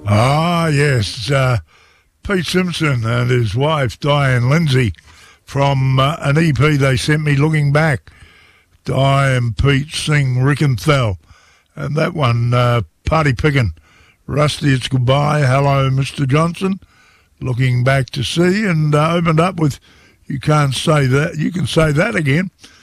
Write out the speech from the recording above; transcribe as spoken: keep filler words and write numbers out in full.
Ah, yes. Uh, Pete Simpson and his wife, Diane Lindsay, from uh, an E P they sent me, Looking Back. Di and Pete sing Rickenthal. And that one, uh, Party Pickin'. Rusty, it's goodbye. Hello, Mister Johnson. Looking back to see, and uh, opened up with You Can't Say That. You Can Say That Again.